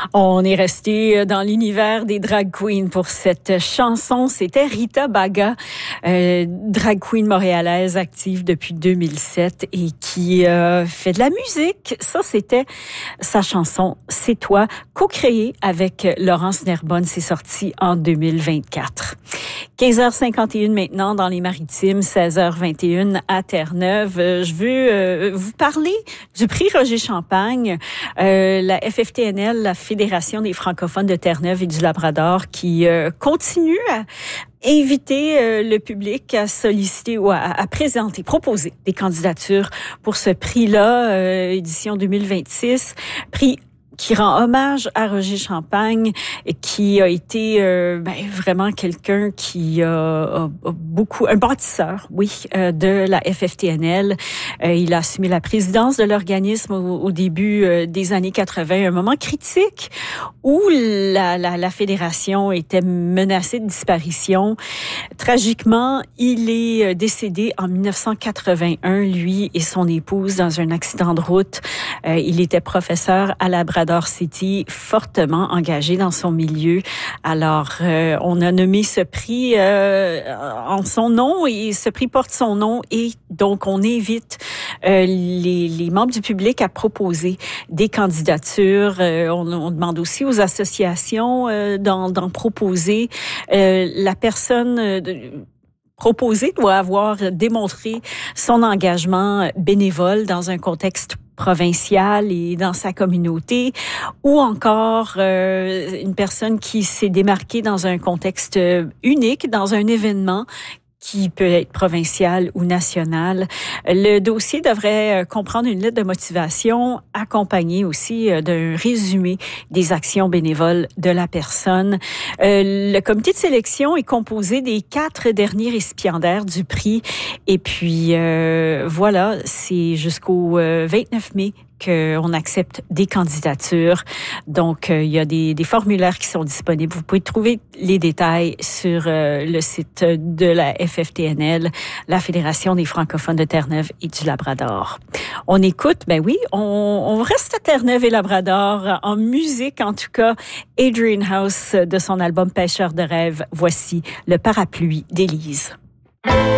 On est resté dans l'univers des drag queens pour cette chanson. C'était Rita Baga, drag queen montréalaise active depuis 2007 et qui fait de la musique. Ça, c'était sa chanson « C'est toi », co-créée avec Laurence Nerbonne. C'est sorti en 2024. 15h51 maintenant dans les Maritimes, 16h21 à Terre-Neuve. Je veux vous parler du prix Roger Champagne, la FFTNL, la Fédération des francophones de Terre-Neuve et du Labrador, qui continue à inviter le public à solliciter ou à présenter, proposer des candidatures pour ce prix-là, édition 2026, prix qui rend hommage à Roger Champagne et qui a été vraiment quelqu'un qui a beaucoup, un bâtisseur, de la FFTNL. Il a assumé la présidence de l'organisme au début des années 80, un moment critique où la fédération était menacée de disparition. Tragiquement, il est décédé en 1981, lui et son épouse, dans un accident de route. Il était professeur à Labrador City, fortement engagé dans son milieu. Alors, on a nommé ce prix en son nom et ce prix porte son nom et donc on invite les membres du public à proposer des candidatures. On demande aussi aux associations d'en proposer. La personne proposée doit avoir démontré son engagement bénévole dans un contexte provincial et dans sa communauté, ou encore une personne qui s'est démarquée dans un contexte unique, dans un événement qui peut être provincial ou national. Le dossier devrait comprendre une lettre de motivation accompagnée aussi d'un résumé des actions bénévoles de la personne. Le comité de sélection est composé des 4 derniers récipiendaires du prix. Et puis, voilà, c'est jusqu'au 29 mai qu'on accepte des candidatures. Donc, il y a des formulaires qui sont disponibles. Vous pouvez trouver les détails sur le site de la FFTNL, la Fédération des francophones de Terre-Neuve et du Labrador. On écoute, on reste à Terre-Neuve et Labrador, en musique en tout cas, Adrian House de son album Pêcheur de rêve. Voici Le parapluie d'Élise.